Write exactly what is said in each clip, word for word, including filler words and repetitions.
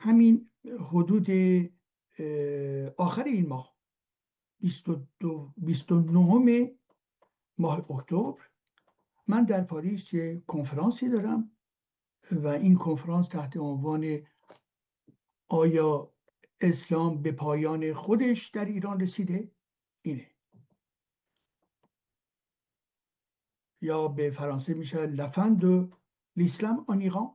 همین حدود آخر این ماه بیست و نه ماه اکتبر من در پاریس یه کنفرانسی دارم و این کنفرانس تحت عنوان آیا اسلام به پایان خودش در ایران رسیده؟ اینه، یا به فرانسه میشه لفند و l'islam en Iran،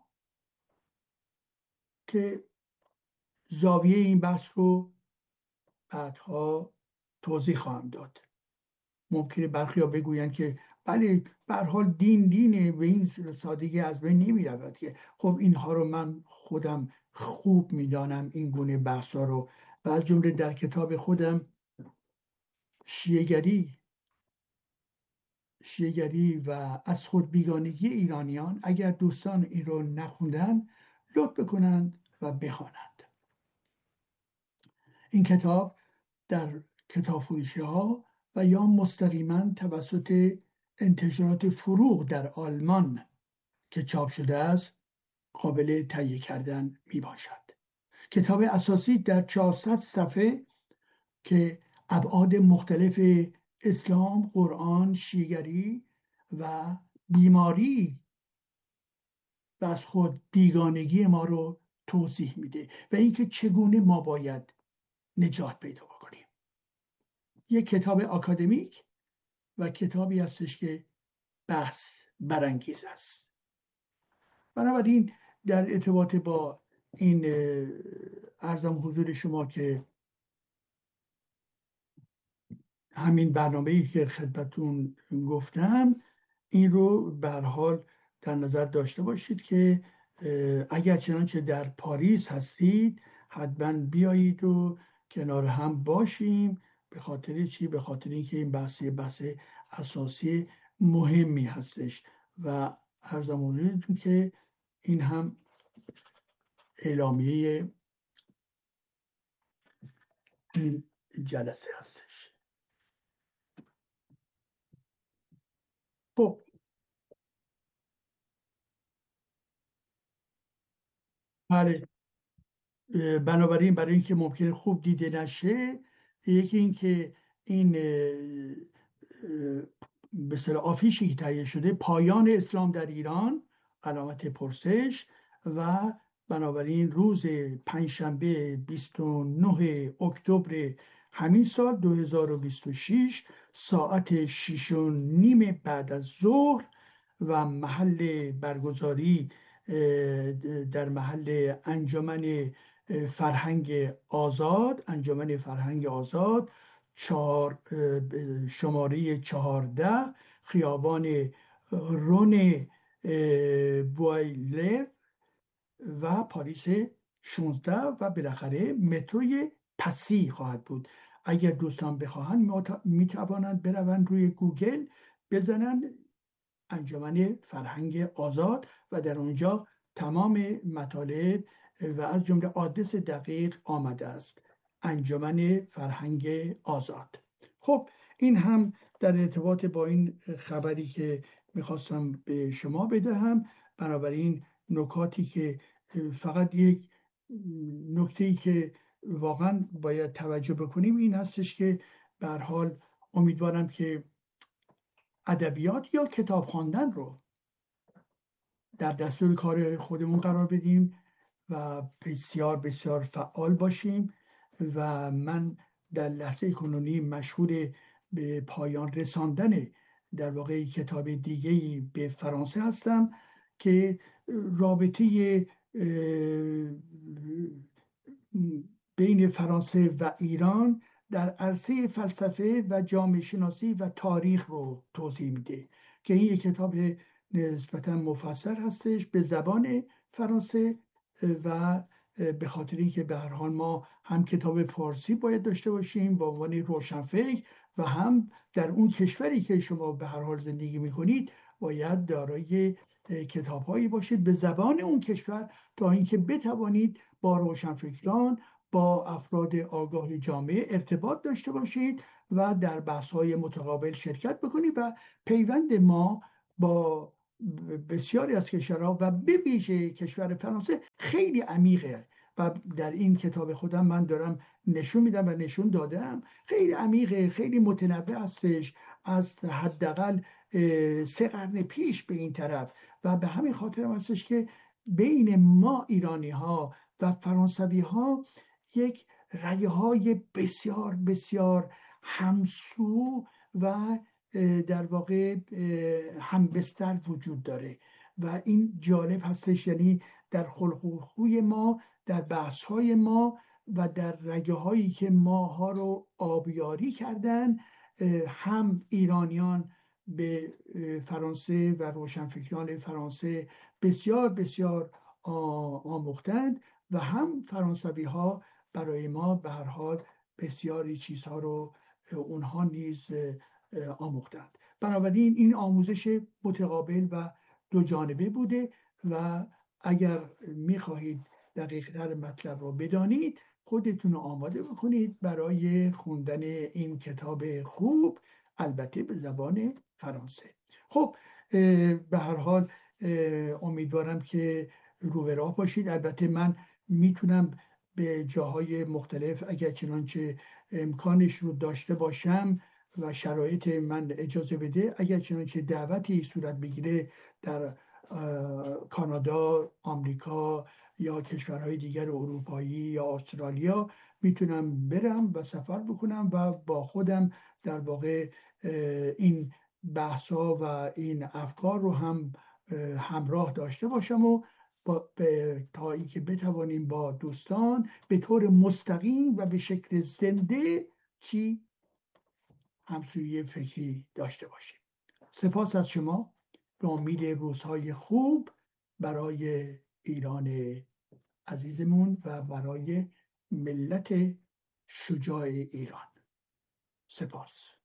که زاویه این بحث رو بعدها توضیح خواهم داد. ممکنه برخی ها بگویند که بله به هر حال دین دینه و این سادگی از بین نمی رود که. خب اینها رو من خودم خوب میدانم، این گونه بحث ها رو، و از جمله در کتاب خودم شیعه‌گری شیعه‌گری و از خود بیگانگی ایرانیان، اگر دوستان این رو نخوندن لطف بکنند و بخوانند. این کتاب در کتاب فروشی ها و یا مستقیما توسط انتشارات فروغ در آلمان که چاپ شده است قابل تهیه کردن می باشد. کتاب اساسی در چهارصد صفحه که ابعاد مختلف اسلام، قرآن، شیعه‌گری و بیماری و از خود بیگانگی ما رو توضیح میده و اینکه چگونه ما باید نجات پیدا بکنیم. یک کتاب آکادمیک و کتابی هستش که بحث برانگیز است. بنابراین در ارتباط با این عرضم حضور شما که همین برنامه‌ای که خدمتتون گفتم این رو به هر حال در نظر داشته باشید که اگر چنانچه در پاریس هستید حتما بیایید و کنار هم باشیم. به خاطر چی؟ به خاطر اینکه این بحث بحث اساسی مهمی هستش و عرضم حضورتون که این هم اعلامیه این جلسه هستش. خب بله، بنابراین برای اینکه ممکنه خوب دیده نشه، یکی اینکه این به اصطلاح آفیشی که تهیه شده پایان اسلام در ایران علامت پرسش، و بنابراین روز پنجشنبه بیست و نه اکتبر همین سال دو هزار و بیست و شش ساعت شش و نیم بعد از ظهر و محل برگزاری در محل انجمن فرهنگ آزاد انجمن فرهنگ آزاد چهار شماره چهارده خیابان رون بوایلر و پاریس شانزده و بالاخره متروی پسی خواهد بود. اگر دوستان بخواهند میتوانند بروند روی گوگل بزنند انجمن فرهنگ آزاد و در اونجا تمام مطالب و از جمله آدرس دقیق آمده است، انجمن فرهنگ آزاد. خب این هم در ارتباط با این خبری که میخواستم به شما بدهم. بنابراین نکاتی که فقط یک نکته‌ای که واقعا باید توجه بکنیم این هستش که به هر حال امیدوارم که ادبیات یا کتاب خواندن رو در دستور کار خودمون قرار بدیم و بسیار بسیار فعال باشیم. و من در لحظه کنونی مشغول به پایان رساندن در واقع کتاب دیگه‌ای به فرانسه هستم که رابطه بین فرانسه و ایران در عرصه فلسفه و جامعه شناسی و تاریخ رو توضیح میده که این یک کتاب نسبتا مفصل هستش به زبان فرانسه و به خاطر اینکه به هر حال ما هم کتاب فارسی باید داشته باشیم با عنوان روشنفکر و هم در اون کشوری که شما به هر حال زندگی میکنید باید دارای کتاب‌هایی باشید به زبان اون کشور تا اینکه بتوانید با روشنفکران با افراد آگاه جامعه ارتباط داشته باشید و در بحث‌های متقابل شرکت بکنید. و پیوند ما با بسیاری از کشورها و به ویژه کشور فرانسه خیلی عمیقه و در این کتاب خودم من دارم نشون میدم و نشون دادم، خیلی عمیقه، خیلی متنوع هستش، از حداقل سه قرن پیش به این طرف. و به همین خاطر هم هستش که بین ما ایرانی ها و فرانسوی ها یک رگه های بسیار بسیار همسو و در واقع همبستر وجود داره و این جالب هستش. یعنی در خلق و خوی ما، در بحث های ما و در رگه هایی که ماها رو آبیاری کردن، هم ایرانیان به فرانسه و روشنفکران فرانسه بسیار بسیار آموختند و هم فرانسوی ها برای ما به هر حال بسیاری چیزها رو اونها نیز آموختند. بنابراین این آموزش متقابل و دو جانبه بوده و اگر میخواهید دقیق‌تر مطلب رو بدانید، خودتون رو آماده بکنید برای خوندن این کتاب خوب، البته به زبان فرانسه. خب به هر حال امیدوارم که رو به راه باشید. البته من میتونم به جاهای مختلف اگر چنانچه امکانش رو داشته باشم و شرایط من اجازه بده، اگر چنانچه دعوتی صورت بگیره در کانادا، آمریکا یا کشورهای دیگر اروپایی یا استرالیا، میتونم برم و سفر بکنم و با خودم در واقع این بحثا و این افکار رو هم همراه داشته باشم و با تا اینکه بتوانیم با دوستان به طور مستقیم و به شکل زنده چی همسویی فکری داشته باشیم. سپاس از شما، به امید روزهای خوب برای ایران عزیزمون و برای ملت شجاع ایران. سپاس.